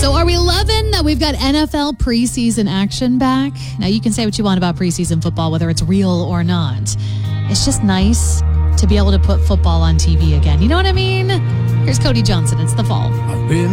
So are we loving that we've got NFL preseason action back? Now, you can say what you want about preseason football, whether it's real or not. It's just nice to be able to put football on TV again. You know what I mean? Here's Cody Johnson. It's the fall. I've been